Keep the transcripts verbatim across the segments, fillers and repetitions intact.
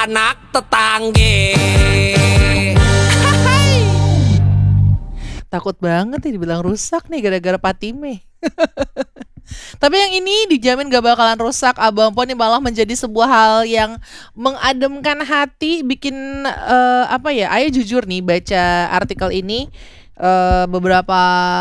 anak tetangge. Takut banget nih dibilang rusak nih gara-gara Patime. Tapi yang ini dijamin gak bakalan rusak. Abang Po ini malah menjadi sebuah hal yang mengademkan hati. Bikin uh, apa ya, Ayah jujur nih baca artikel ini uh, beberapa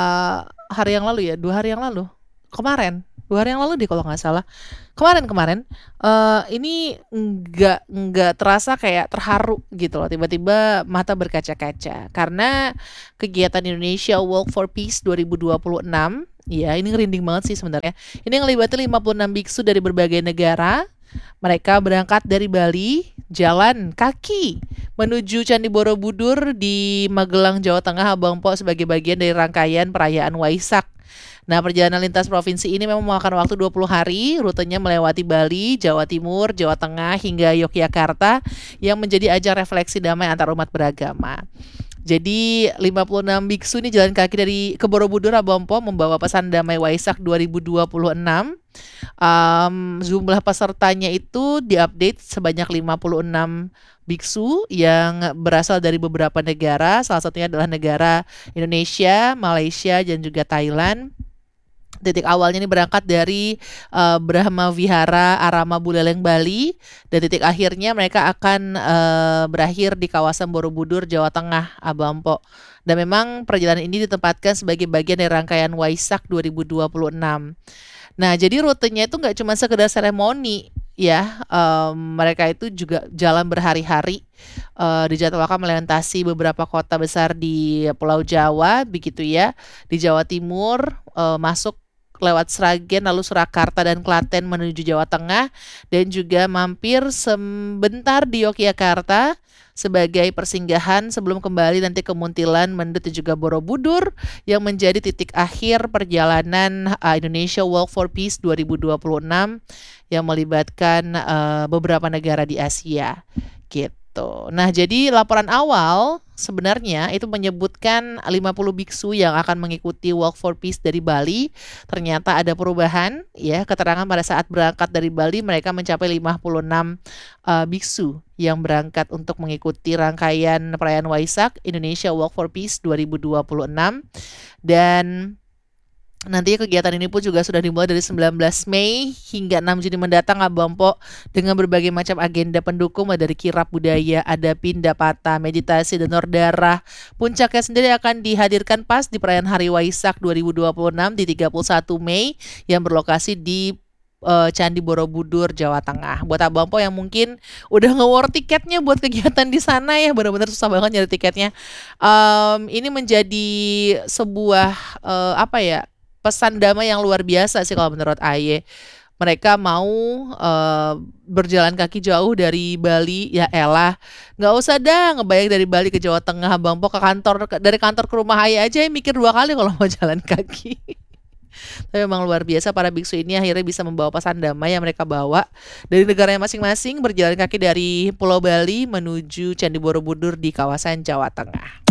hari yang lalu ya, dua hari yang lalu, kemarin, dua hari yang lalu deh kalau nggak salah, kemarin-kemarin uh, ini nggak nggak terasa kayak terharu gitu loh, tiba-tiba mata berkaca-kaca karena kegiatan Indonesia Walk for Peace dua ribu dua puluh enam. Ya, ini ngerinding banget sih sebenarnya. Ini ngelibatin lima puluh enam biksu dari berbagai negara. Mereka berangkat dari Bali, jalan kaki menuju Candi Borobudur di Magelang, Jawa Tengah, Abang Po, sebagai bagian dari rangkaian perayaan Waisak. Nah, perjalanan lintas provinsi ini memang memakan waktu dua puluh hari. Rutenya melewati Bali, Jawa Timur, Jawa Tengah, hingga Yogyakarta yang menjadi ajang refleksi damai antar umat beragama. Jadi lima puluh enam biksu ini jalan kaki dari ke Borobudur, Abang Po, membawa pesan damai Waisak dua ribu dua puluh enam. Um, jumlah pesertanya itu diupdate sebanyak lima puluh enam biksu yang berasal dari beberapa negara. Salah satunya adalah negara Indonesia, Malaysia, dan juga Thailand. Titik awalnya ini berangkat dari uh, Brahma Vihara Arama Buleleng, Bali, dan titik akhirnya mereka akan uh, berakhir di kawasan Borobudur, Jawa Tengah, Abang Po. Dan memang perjalanan ini ditempatkan sebagai bagian dari rangkaian Waisak dua ribu dua puluh enam. Nah, jadi rutenya itu nggak cuma sekedar seremoni ya, um, mereka itu juga jalan berhari-hari, uh, dijadwalkan melintasi beberapa kota besar di Pulau Jawa, begitu ya, di Jawa Timur, uh, masuk lewat Sragen, lalu Surakarta dan Klaten menuju Jawa Tengah, dan juga mampir sebentar di Yogyakarta sebagai persinggahan sebelum kembali nanti ke Muntilan, Mendut, dan juga Borobudur yang menjadi titik akhir perjalanan uh, Indonesia Walk for Peace dua ribu dua puluh enam yang melibatkan uh, beberapa negara di Asia gitu. Nah, jadi laporan awal sebenarnya itu menyebutkan lima puluh biksu yang akan mengikuti Walk for Peace dari Bali. Ternyata ada perubahan ya, keterangan pada saat berangkat dari Bali mereka mencapai lima puluh enam uh, biksu yang berangkat untuk mengikuti rangkaian perayaan Waisak Indonesia Walk for Peace dua ribu dua puluh enam. Dan nantinya kegiatan ini pun juga sudah dimulai dari sembilan belas Mei hingga enam Juni mendatang, Abang Po, dengan berbagai macam agenda pendukung, dari kirap budaya, adapin, dapata, meditasi, donor darah. Puncaknya sendiri akan dihadirkan pas di perayaan Hari Waisak dua ribu dua puluh enam di tiga puluh satu Mei yang berlokasi di uh, Candi Borobudur, Jawa Tengah. Buat Abang Po yang mungkin udah nge-war tiketnya buat kegiatan di sana ya, benar-benar susah banget nyari tiketnya. Um, ini menjadi sebuah uh, apa ya? pesan damai yang luar biasa sih kalau menurut Aye. Mereka mau uh, berjalan kaki jauh dari Bali, ya elah, nggak usah dah ngebayang dari Bali ke Jawa Tengah, Bang Po, ke kantor, ke, dari kantor ke rumah Aye aja mikir dua kali kalau mau jalan kaki. Tapi memang luar biasa, para biksu ini akhirnya bisa membawa pesan damai yang mereka bawa dari negaranya masing-masing, berjalan kaki dari Pulau Bali menuju Candi Borobudur di kawasan Jawa Tengah.